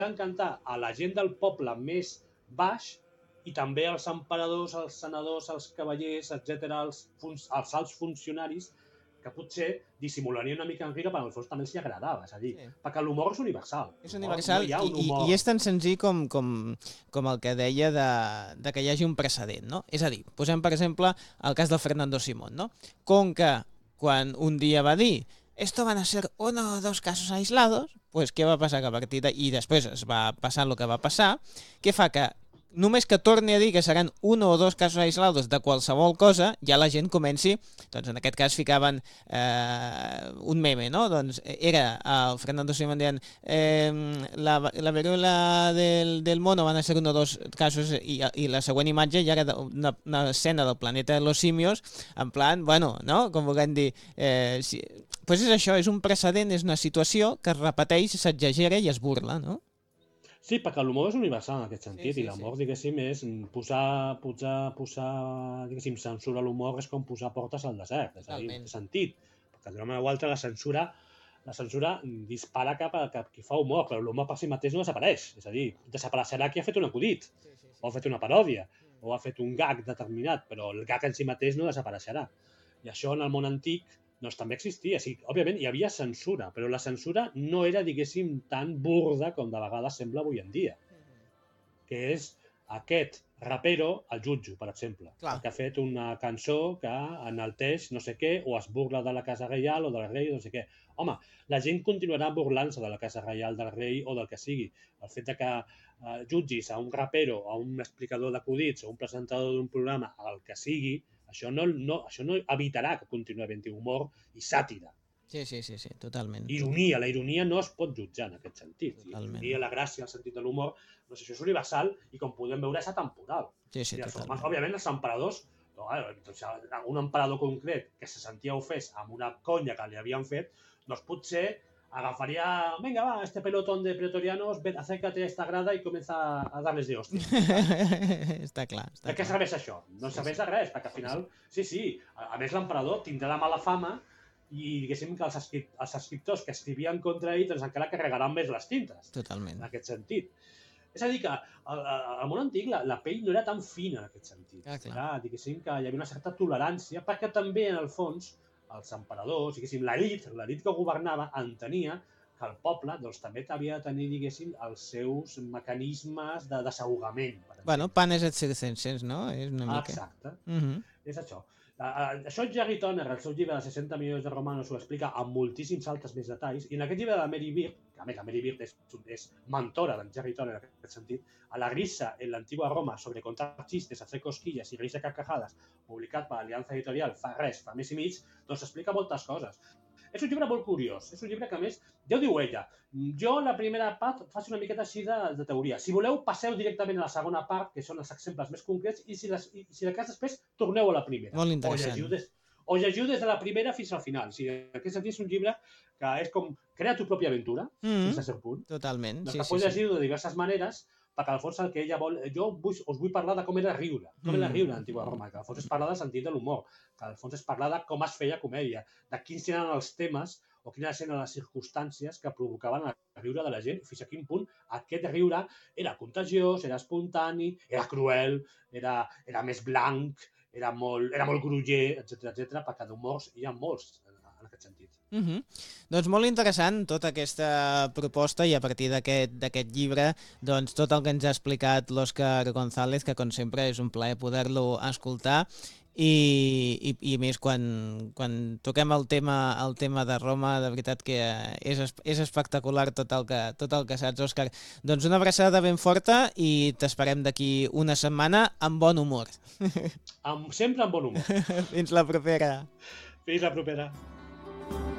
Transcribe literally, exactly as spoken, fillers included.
encantar a la gent del poble més baix i també als emperadors, als senadors, als cavallers, etcètera, als, els alts funcionaris, que potser dissimularien una mica enrere, però en el fons també els agradava. És a dir, sí. perquè l'humor és universal. És universal no, no un i, humor... i és tan senzill com, com, com el que deia de, de que hi hagi un precedent, no? És a dir, posem per exemple el cas del Fernando Simón, no? Com que quan un dia va dir esto van a ser uno o dos casos aislados, pues què va passar que a partir de... I després es va passar el que va passar, què fa que només que torni a dir que seran un o dos casos aislados de qualsevol cosa, ja la gent comenci, doncs en aquest cas ficaven eh, un meme, no? Doncs era el Fernando Simón dient eh, la, la viruela del, del mono van a ser un o dos casos i, i la següent imatge ja era una, una escena del planeta de los simios, en plan, bueno, no? Com vulguem dir, eh, si, pues és això, és un precedent, és una situació que es repeteix, s'exagera i es burla, no? Sí, perquè l'humor és universal en aquest sentit, sí, sí, i l'amor, sí. diguéssim, és posar, posar, posar diguéssim, censura a l'humor és com posar portes al desert, és a dir, en sentit, perquè d'una manera o altra la censura, la censura dispara cap a, cap a qui fa humor, però l'humor per si mateix no desapareix, és a dir, desapareixerà qui ha fet un acudit, sí, sí, sí. o ha fet una paròdia, o ha fet un gag determinat, però el gag en si mateix no desapareixerà. I això en el món antic doncs també existia. Sí, òbviament hi havia censura, però la censura no era, diguéssim, tan burda com de vegades sembla avui en dia. Que és aquest rapero el jutjo, per exemple, Clar. que ha fet una cançó que enalteix no sé què, o es burla de la Casa Reial o del rei o no sé què. Home, la gent continuarà burlant-se de la Casa Reial, del rei o del que sigui. El fet de que eh, jutgis a un rapero, a un explicador d'acudits o un presentador d'un programa, el que sigui, Això no, no, això no evitarà que continuï havent-hi humor i sàtira. Sí, sí, sí, sí, totalment. Ironia, la ironia no es pot jutjar en aquest sentit. Totalment. La ironia, la gràcia, el sentit de l'humor, doncs això és universal i com podem veure és atemporal. Sí, sí, totalment. Formes, òbviament els emperadors, no, doncs, un emperador concret que se sentia ofès amb una conya que li havien fet, doncs potser agafaria, venga, va, este pelotón de pretorianos, ven, acércate a esta grada y comienza a darles de hòstia. Està clar. Està de què serveix això? No serveix de res, perquè al final, sí, sí, a, a més l'emperador tindrà la mala fama i diguéssim que els, escrip els escriptors que escrivien contra ell doncs encara carregaran més les tintes. Totalment. En aquest sentit. És a dir, que al, al món antic la, la pell no era tan fina en aquest sentit. Ah, clar. Era, diguéssim, que hi havia una certa tolerància, perquè també, en el fons, els emperadors, diguéssim, l'elit, l'elit que governava, entenia que el poble doncs, també havia de tenir, diguéssim, els seus mecanismes de desahogament. Bueno, panes et circenses, no? És una mica... Exacte. Uh -huh. És això. Uh, això Jerry Toner, el seu llibre de seixanta milions de romanos, ho explica amb moltíssims altres més detalls, i en aquest llibre de Mary Beard, que a més la Mary Beard és, és mentora d'en Jerry Toner en aquest sentit, a la risa en l'antigua Roma sobre contar chistes, hacer cosquillas i reírse a carcajadas, publicat per Aliança Editorial fa res, fa més i mig, doncs explica moltes coses. És un llibre molt curiós, és un llibre que a més, ja ho diu ella, jo la primera part faig una miqueta així de, de teoria. Si voleu, passeu directament a la segona part, que són els exemples més concrets, i si, les, i, si de cas després torneu a la primera. Molt interessant. O llegiu, des, o llegiu des de la primera fins al final. O sigui, en aquest sentit és un llibre que és com crea tu pròpia aventura, mm -hmm. fins a cert punt. Totalment. Doncs sí, que sí, pots sí. llegir-ho de diverses maneres, perquè al fons el que ella vol... Jo vull, us vull parlar de com era riure, com era riure a l'antiga Roma, que al fons és parlar del sentit de l'humor, que al fons és parlar de com es feia comèdia, de quins eren els temes o quines eren les circumstàncies que provocaven el riure de la gent, fins a quin punt aquest riure era contagiós, era espontani, era cruel, era, era més blanc, era molt, era molt gruller, etcètera, etcètera, perquè d'humors hi ha molts en, en aquest sentit. Uh -huh. Doncs molt interessant tota aquesta proposta i a partir d'aquest llibre doncs tot el que ens ha explicat l'Òscar González, que com sempre és un plaer poder-lo escoltar. I, i, i més quan, quan toquem el tema, el tema de Roma, de veritat que és, és espectacular tot el que, tot el que saps, Òscar. Doncs una abraçada ben forta i t'esperem d'aquí una setmana amb bon humor. Amb, sempre amb bon humor. Fins la propera. Fins la propera.